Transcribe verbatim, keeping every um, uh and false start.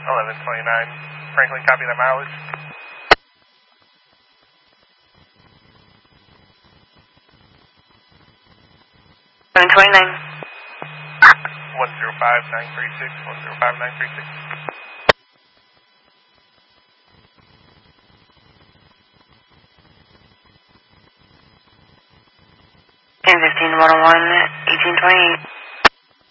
eleven twenty-nine. Franklin, copy that mileage. eleven twenty-nine. one zero five nine three six, one zero five nine three six. ten fifteen one oh one, eighteen twenty-eight.